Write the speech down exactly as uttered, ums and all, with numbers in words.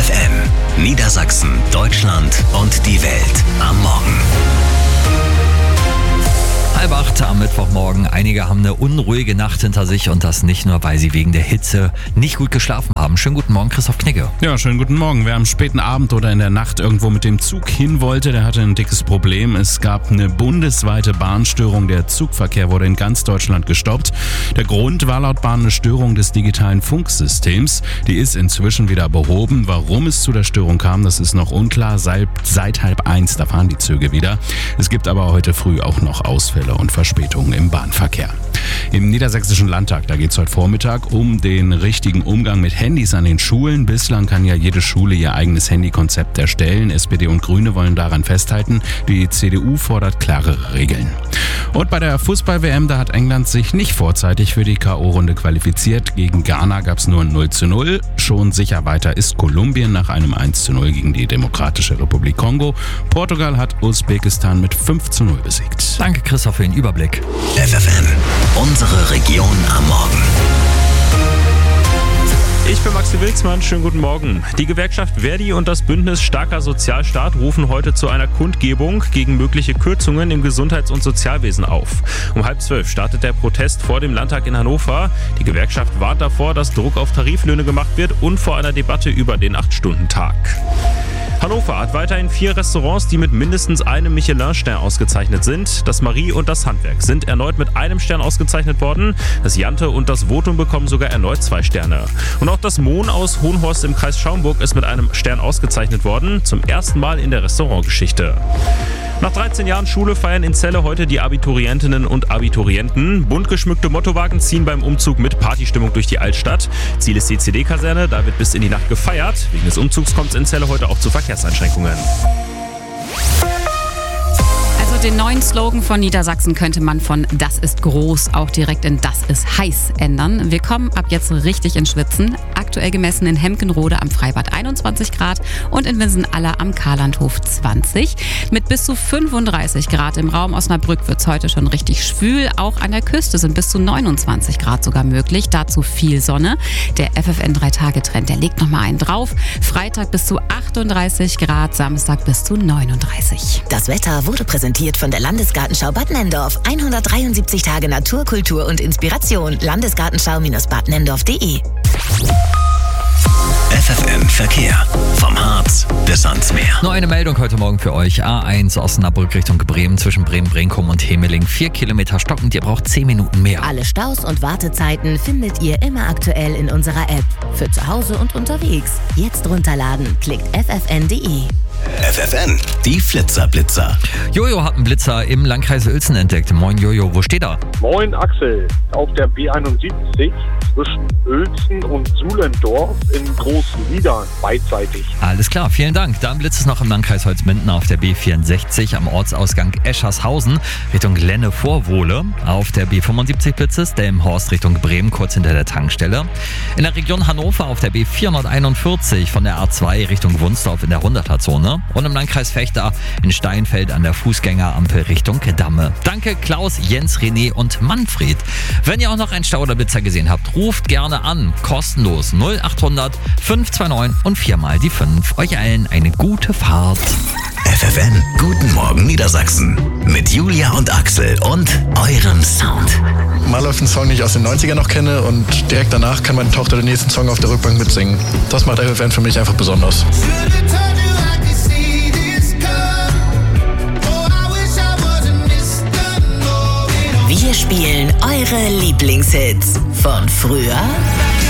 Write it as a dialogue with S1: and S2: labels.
S1: F M. Niedersachsen, Deutschland und die Welt am Morgen.
S2: Halb acht am Mittwochmorgen. Einige haben eine unruhige Nacht hinter sich und das nicht nur, weil sie wegen der Hitze nicht gut geschlafen haben. Schönen guten Morgen, Christoph Knigge.
S3: Ja, schönen guten Morgen. Wer am späten Abend oder in der Nacht irgendwo mit dem Zug hin wollte, der hatte ein dickes Problem. Es gab eine bundesweite Bahnstörung. Der Zugverkehr wurde in ganz Deutschland gestoppt. Der Grund war laut Bahn eine Störung des digitalen Funksystems. Die ist inzwischen wieder behoben. Warum es zu der Störung kam, das ist noch unklar. Seit, seit halb eins, da fahren die Züge wieder. Es gibt aber heute früh auch noch Ausfälle und Verspätungen im Bahnverkehr. Im Niedersächsischen Landtag, da geht es heute Vormittag um den richtigen Umgang mit Handys an den Schulen. Bislang kann ja jede Schule ihr eigenes Handykonzept erstellen. S P D und Grüne wollen daran festhalten. Die C D U fordert klarere Regeln. Und bei der Fußball-W M, da hat England sich nicht vorzeitig für die K O-Runde qualifiziert. Gegen Ghana gab es nur ein null zu null. Schon sicher weiter ist Kolumbien nach einem eins zu null gegen die Demokratische Republik Kongo. Portugal hat Usbekistan mit fünf zu null besiegt.
S2: Danke, Christoph, für den Überblick.
S1: F F M, unsere Region am Morgen.
S4: Ich bin Maxi Wilksmann, schönen guten Morgen. Die Gewerkschaft Verdi und das Bündnis Starker Sozialstaat rufen heute zu einer Kundgebung gegen mögliche Kürzungen im Gesundheits- und Sozialwesen auf. Um halb zwölf startet der Protest vor dem Landtag in Hannover. Die Gewerkschaft warnt davor, dass Druck auf Tariflöhne gemacht wird und vor einer Debatte über den acht-Stunden-Tag. Hannover hat weiterhin vier Restaurants, die mit mindestens einem Michelin-Stern ausgezeichnet sind. Das Marie und das Handwerk sind erneut mit einem Stern ausgezeichnet worden. Das Jante und das Votum bekommen sogar erneut zwei Sterne. Und auch das Mohn aus Hohenhorst im Kreis Schaumburg ist mit einem Stern ausgezeichnet worden. Zum ersten Mal in der Restaurantgeschichte. Nach dreizehn Jahren Schule feiern in Celle heute die Abiturientinnen und Abiturienten. Bunt geschmückte Mottowagen ziehen beim Umzug mit Partystimmung durch die Altstadt. Ziel ist die C D-Kaserne, da wird bis in die Nacht gefeiert. Wegen des Umzugs kommt es in Celle heute auch zu Verkehrseinschränkungen.
S5: Also den neuen Slogan von Niedersachsen könnte man von "Das ist groß" auch direkt in "Das ist heiß" ändern. Wir kommen ab jetzt richtig ins Schwitzen. Aktuell gemessen in Hemkenrode am Freibad einundzwanzig Grad und in Winsen-Aller am Karlandhof zwanzig. Mit bis zu fünfunddreißig Grad im Raum Osnabrück wird es heute schon richtig schwül. Auch an der Küste sind bis zu neunundzwanzig Grad sogar möglich. Dazu viel Sonne. Der F F N drei Tage Trend, der legt nochmal einen drauf. Freitag bis zu achtunddreißig Grad, Samstag bis zu neununddreißig.
S6: Das Wetter wurde präsentiert von der Landesgartenschau Bad Nenndorf. hundertdreiundsiebzig Tage Natur, Kultur und Inspiration. Landesgartenschau-bad nenndorf punkt de.
S1: F F M Verkehr. Vom Harz bis ans Meer.
S2: Nur eine Meldung heute Morgen für euch. A eins Osnabrück Richtung Bremen zwischen Bremen-Brenkum und Hemeling. Vier Kilometer stockend, ihr braucht zehn Minuten mehr.
S6: Alle Staus und Wartezeiten findet ihr immer aktuell in unserer App. Für zu Hause und unterwegs. Jetzt runterladen. Klickt f f n punkt de.
S1: F F N, die Flitzerblitzer.
S2: Jojo hat einen Blitzer im Landkreis Uelzen entdeckt. Moin Jojo, wo steht er?
S7: Moin Axel, auf der B einundsiebzig zwischen Uelzen und Suhlendorf in Großniedern, beidseitig.
S2: Alles klar, vielen Dank. Dann Blitz ist noch im Landkreis Holzminden auf der B vierundsechzig am Ortsausgang Eschershausen Richtung Lenne-Vorwohle. Auf der B fünfundsiebzig Blitz ist Delmenhorst Richtung Bremen, kurz hinter der Tankstelle. In der Region Hannover auf der B vierhunderteinundvierzig von der A zwei Richtung Wunsdorf in der hunderter-Zone. Und im Landkreis Vechta in Steinfeld an der Fußgängerampel Richtung Damme. Danke Klaus, Jens, René und Manfred. Wenn ihr auch noch einen Stau oder Blitzer gesehen habt, ruft gerne an. Kostenlos null achthundert fünf zwei neun und viermal die fünf. Euch allen eine gute Fahrt.
S1: F F N, guten Morgen Niedersachsen. Mit Julia und Axel und eurem Sound.
S8: Mal läuft ein Song, den ich aus den neunzigern noch kenne und direkt danach kann meine Tochter den nächsten Song auf der Rückbank mitsingen. Das macht F F N für mich einfach besonders.
S6: Wir spielen eure Lieblingshits von früher